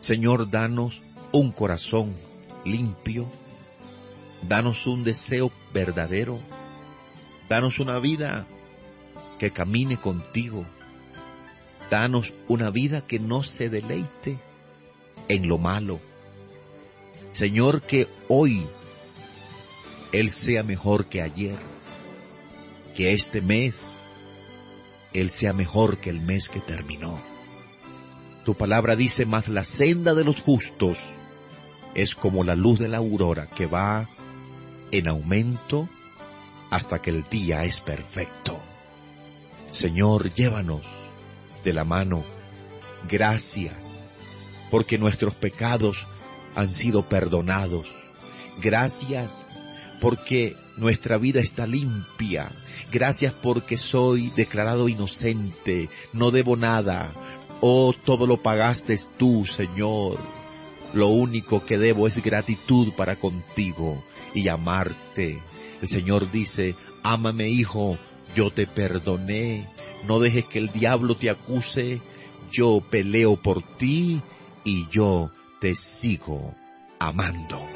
Señor, danos un corazón limpio, danos un deseo verdadero, danos una vida que camine contigo, danos una vida que no se deleite en lo malo. Señor, que hoy Él sea mejor que ayer, que este mes Él sea mejor que el mes que terminó. Tu palabra dice: mas la senda de los justos es como la luz de la aurora, que va en aumento hasta que el día es perfecto. Señor, llévanos de la mano. Gracias, porque nuestros pecados han sido perdonados. Gracias, porque nuestra vida está limpia. Gracias porque soy declarado inocente, no debo nada. Oh, todo lo pagaste tú, Señor. Lo único que debo es gratitud para contigo y amarte. El Señor dice: ámame, hijo, yo te perdoné. No dejes que el diablo te acuse. Yo peleo por ti y yo te sigo amando.